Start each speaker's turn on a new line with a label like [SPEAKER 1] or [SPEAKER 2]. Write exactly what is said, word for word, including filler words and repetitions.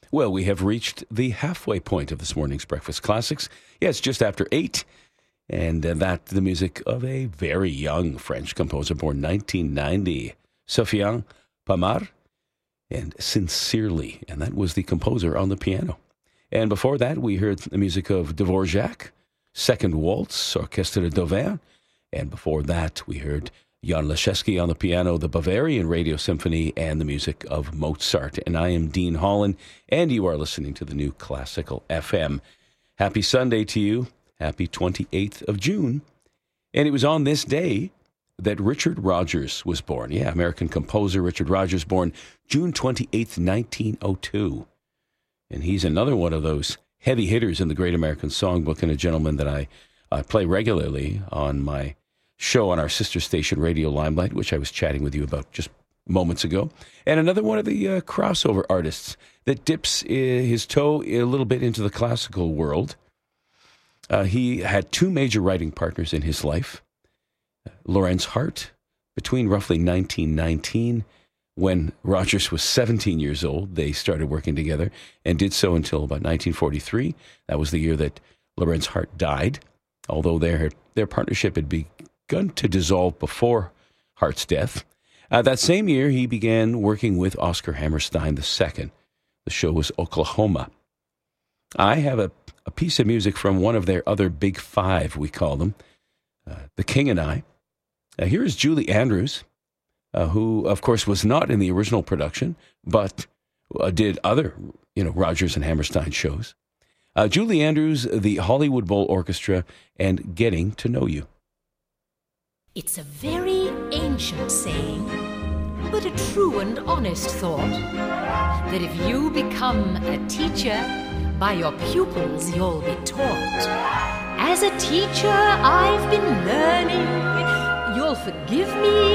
[SPEAKER 1] Well, we have reached the halfway point of this morning's Breakfast Classics. Yeah, it's just after eight, and uh, that the music of a very young French composer born nineteen ninety, Sofiane Pamar, and Sincerely, and that was the composer on the piano. And before that, we heard the music of Dvorak, Second Waltz, Orchestre d'Auvergne, and before that, we heard Jan Leschewski on the piano, the Bavarian Radio Symphony, and the music of Mozart. And I am Dean Holland, and you are listening to the New Classical F M. Happy Sunday to you. Happy twenty-eighth of June. And it was on this day that Richard Rodgers was born. Yeah, American composer Richard Rodgers, born June twenty-eighth, nineteen oh two. And he's another one of those heavy hitters in the Great American Songbook, and a gentleman that I, I play regularly on my show on our sister station, Radio Limelight, which I was chatting with you about just moments ago. And another one of the uh, crossover artists that dips uh, his toe a little bit into the classical world. Uh, he had two major writing partners in his life. Lorenz Hart, between roughly nineteen nineteen, when Rodgers was seventeen years old, they started working together and did so until about nineteen forty-three. That was the year that Lorenz Hart died, although their, their partnership had begun to dissolve before Hart's death. Uh, that same year, he began working with Oscar Hammerstein the Second. The show was Oklahoma. I have a, a piece of music from one of their other big five, we call them, uh, The King and I. Uh, here is Julie Andrews, uh, who, of course, was not in the original production, but uh, did other, you know, Rodgers and Hammerstein shows. Uh, Julie Andrews, the Hollywood Bowl Orchestra, and Getting to Know You.
[SPEAKER 2] It's a very ancient saying, but a true and honest thought, that if you become a teacher, by your pupils you'll be taught. As a teacher I've been learning, you'll forgive me